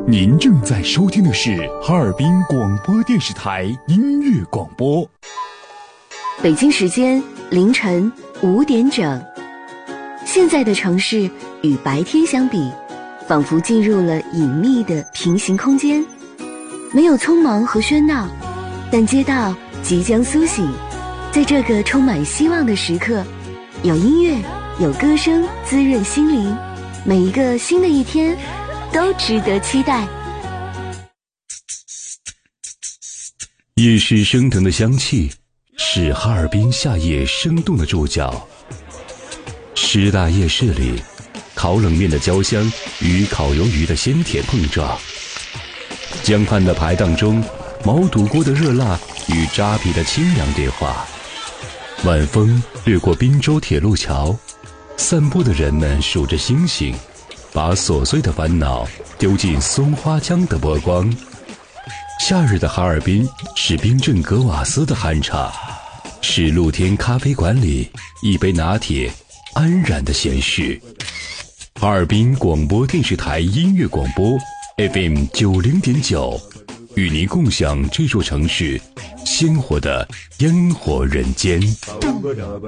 您正在收听的是哈尔滨广播电视台音乐广播。 北京时间凌晨5点整。现在的城市与白天相比，仿佛进入了隐秘的平行空间，没有匆忙和喧闹，但街道即将苏醒。在这个充满希望的时刻，有音乐，有歌声滋润心灵，每一个新的一天都值得期待。 夜市升腾的香气是哈尔滨夏夜生动的注脚。师大夜市里，烤冷面的焦香与烤鱿鱼的鲜甜碰撞，江畔的排档中，毛肚锅的热辣与扎皮的清凉对话。晚风掠过滨州铁路桥，散步的人们数着星星，把琐碎的烦恼丢进松花江的波光。夏日的哈尔滨是冰镇格瓦斯的酣畅，是露天咖啡馆里一杯拿铁安然的闲适。哈尔滨广播电视台音乐广播 FM 90.9，与您共享这座城市鲜活的烟火人间。